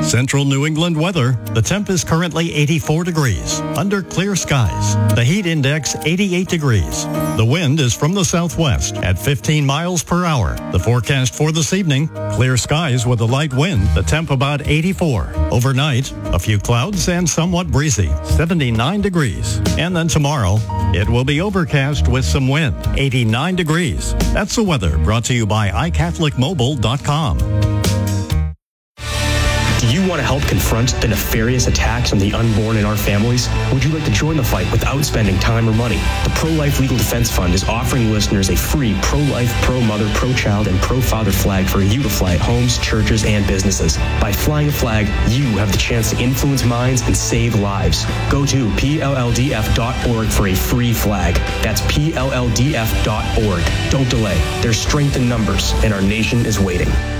Central New England weather. The temp is currently 84 degrees, under clear skies. The heat index 88 degrees. The wind is from the southwest at 15 miles per hour. The forecast for this evening, clear skies with a light wind. The temp about 84. Overnight, a few clouds and somewhat breezy, 79 degrees. And then tomorrow, it will be overcast with some wind, 89 degrees. That's the weather brought to you by iCatholicMobile.com. Do you want to help confront the nefarious attacks on the unborn in our families? Would you like to join the fight without spending time or money? The Pro-Life Legal Defense Fund is offering listeners a free pro-life, pro-mother, pro-child, and pro-father flag for you to fly at homes, churches, and businesses. By flying a flag, you have the chance to influence minds and save lives. Go to PLLDF.org for a free flag. That's PLLDF.org. Don't delay. There's strength in numbers, and our nation is waiting.